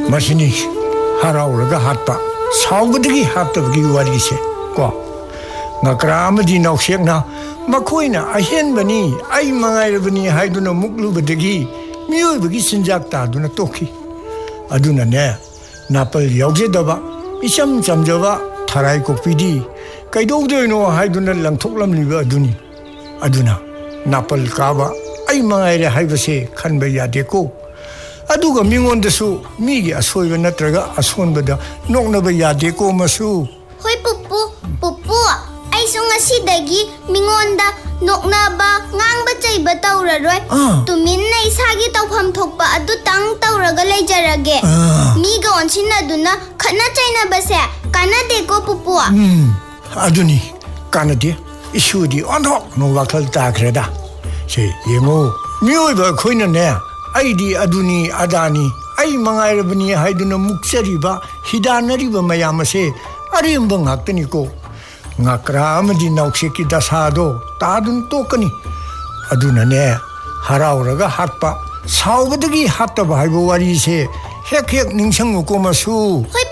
마시니 하라오르가 핫바 사우버드기 핫더기 와리세 과 나그라마디 나옥색나 마코이나 아헨바니 아이 망아이르바니 하이두나 묵루버드기 미오이버기 신작다두나 토키 아두나네 나팔 역제더바 이샴 잠저바 타라이 kokpidi kaidodoino haiduna langthoklamliba aduni aduna napal kaba ai mangaire haibase khanba yadeko aduga mingondasu migi asoiba natraga asonbada noknaba yadeko masu hoi pupu ai sunga sidagi mingonda noknaba ngangba chaiba tauraroi tuminna isagi tawpham thokpa adu tang tauraga leijarage miga onsinaduna khana chaina base kanadeko pupu 아두니 까나디 이슈디 언덕 노와클 다크레다 제 예모 미오이바 코이는네 아이디 아두니 아다니 아이 망아이르브니 하이드노 묵세리바 히다너리바 마야마세 아리음벙 학더니고 나크라마디 나옥세키 다사도 따둔 또까니 아두나네 하라오라가 핫바 사오버드기 핫다바 하이보 와리세 핵핵 닝성고 마수